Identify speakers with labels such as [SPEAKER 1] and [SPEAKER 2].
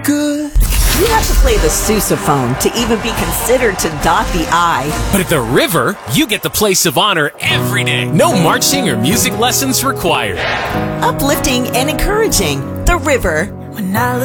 [SPEAKER 1] Good.
[SPEAKER 2] You have to play the sousaphone to even be considered to dot the I.
[SPEAKER 3] But at the River, you get the place of honor every day. No marching or music lessons required.
[SPEAKER 2] Uplifting and encouraging. The River.
[SPEAKER 4] When I